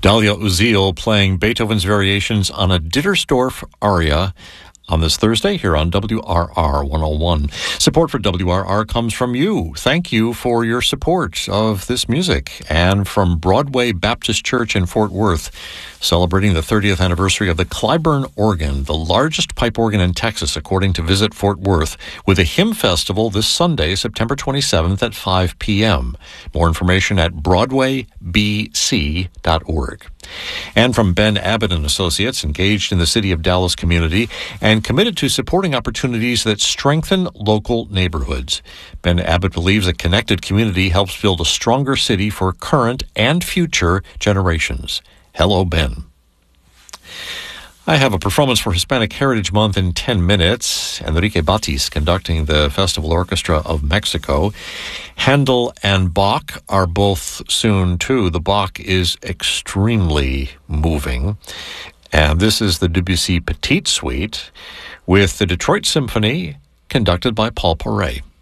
Dalia Uzil playing Beethoven's variations on a Dittersdorf aria on this Thursday here on WRR 101. Support for WRR comes from you. Thank you for your support of this music. And from Broadway Baptist Church in Fort Worth, celebrating the 30th anniversary of the Clyburn organ, the largest pipe organ in Texas, according to Visit Fort Worth, with a hymn festival this Sunday, September 27th at 5 p.m. More information at broadwaybc.org. And from Ben Abbott and Associates, engaged in the City of Dallas community and committed to supporting opportunities that strengthen local neighborhoods. Ben Abbott believes a connected community helps build a stronger city for current and future generations. Hello, Ben. I have a performance for Hispanic Heritage Month in 10 minutes. Enrique Batis conducting the Festival Orchestra of Mexico. Handel and Bach are both soon, too. The Bach is extremely moving. And this is the Debussy Petite Suite with the Detroit Symphony conducted by Paul Paray.